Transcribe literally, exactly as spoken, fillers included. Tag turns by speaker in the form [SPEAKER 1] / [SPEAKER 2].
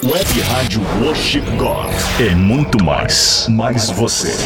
[SPEAKER 1] Web Rádio Worship God. É muito mais, mais você.